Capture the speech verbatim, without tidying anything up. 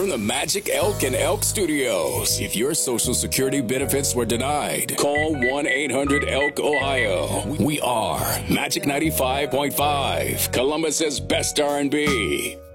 from the Magic Elk and Elk Studios. If your Social Security benefits were denied, call one eight hundred elk ohio. We are Magic ninety-five point five, Columbus's best R and B.